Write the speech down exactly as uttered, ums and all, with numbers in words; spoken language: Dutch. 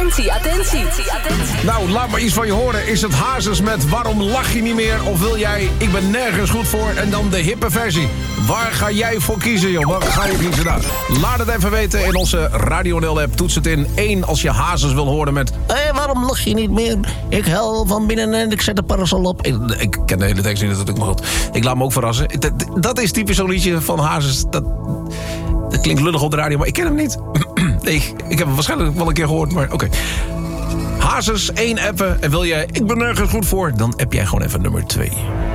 Attentie, attentie, attentie. Nou, laat maar iets van je horen. Is het Hazes met Waarom lach je niet meer? Of wil jij Ik ben nergens goed voor en dan de hippe versie? Waar ga jij voor kiezen, joh? Waar ga je kiezen? Nou, laat het even weten in onze Radio N L-app. Toets het in. één als je Hazes wil horen met... Hé, hey, waarom lach je niet meer? Ik huil van binnen en ik zet de parasol op. Ik, ik ken de hele tekst niet natuurlijk, maar goed. Ik laat me ook verrassen. Dat, dat is typisch zo'n liedje van Hazes. Dat, dat klinkt lullig op de radio, maar ik ken hem niet. Nee, ik heb hem waarschijnlijk wel een keer gehoord, maar oké. Okay. Hazes, één appen. En wil jij Ik ben nergens goed voor? Dan app jij gewoon even nummer twee.